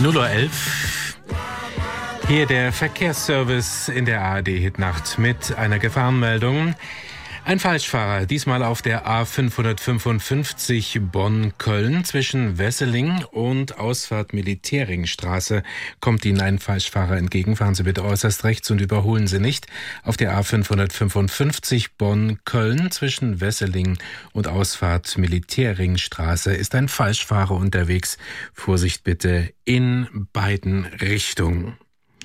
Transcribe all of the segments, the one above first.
0:11 Uhr. Hier der Verkehrsservice in der ARD-Hitnacht mit einer Gefahrenmeldung. Ein Falschfahrer, diesmal auf der A555 Bonn-Köln zwischen Wesseling und Ausfahrt Militärringstraße kommt Ihnen ein Falschfahrer entgegen. Fahren Sie bitte äußerst rechts und überholen Sie nicht. Auf der A555 Bonn-Köln zwischen Wesseling und Ausfahrt Militärringstraße ist ein Falschfahrer unterwegs. Vorsicht bitte in beiden Richtungen.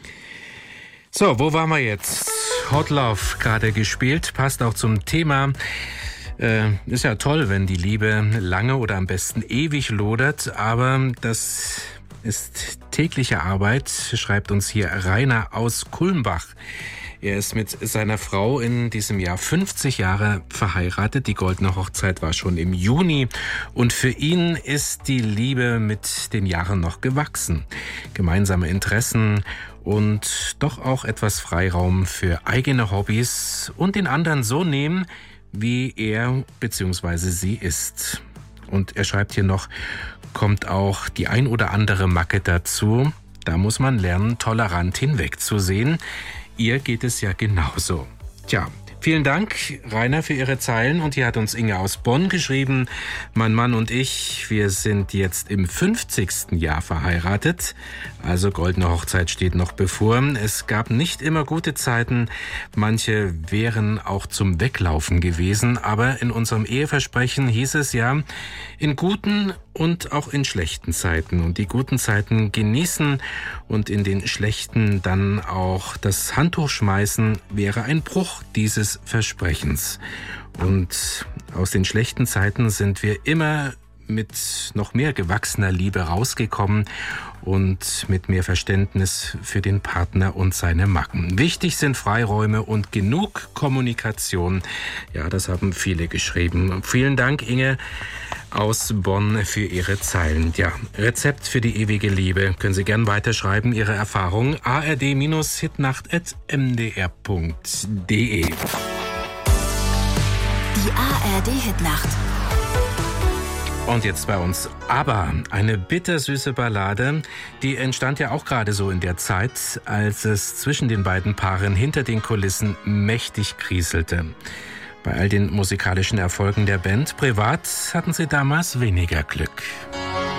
So, wo waren wir jetzt? Hot Love gerade gespielt, passt auch zum Thema. Ist ja toll, wenn die Liebe lange oder am besten ewig lodert, aber das ist tägliche Arbeit, schreibt uns hier Rainer aus Kulmbach. Er ist mit seiner Frau in diesem Jahr 50 Jahre verheiratet. Die goldene Hochzeit war schon im Juni. Und für ihn ist die Liebe mit den Jahren noch gewachsen. Gemeinsame Interessen und doch auch etwas Freiraum für eigene Hobbys und den anderen so nehmen, wie er bzw. sie ist. Und er schreibt hier noch, kommt auch die ein oder andere Macke dazu. Da muss man lernen, tolerant hinwegzusehen. Ihr geht es ja genauso. Tja, vielen Dank, Rainer, für Ihre Zeilen. Und hier hat uns Inge aus Bonn geschrieben, mein Mann und ich, wir sind jetzt im 50. Jahr verheiratet. Also goldene Hochzeit steht noch bevor. Es gab nicht immer gute Zeiten. Manche wären auch zum Weglaufen gewesen. Aber in unserem Eheversprechen hieß es ja, in guten und auch in schlechten Zeiten. Und die guten Zeiten genießen und in den schlechten dann auch das Handtuch schmeißen, wäre ein Bruch dieses Versprechens. Und aus den schlechten Zeiten sind wir immer mit noch mehr gewachsener Liebe rausgekommen und mit mehr Verständnis für den Partner und seine Macken. Wichtig sind Freiräume und genug Kommunikation. Ja, das haben viele geschrieben. Vielen Dank, Inge aus Bonn, für Ihre Zeilen. Ja, Rezept für die ewige Liebe. Können Sie gern weiterschreiben, Ihre Erfahrungen. ard-hitnacht@mdr.de. Die ARD-Hitnacht. Und jetzt bei uns ABBA, eine bittersüße Ballade, die entstand ja auch gerade so in der Zeit, als es zwischen den beiden Paaren hinter den Kulissen mächtig kriselte. Bei all den musikalischen Erfolgen der Band, privat hatten sie damals weniger Glück.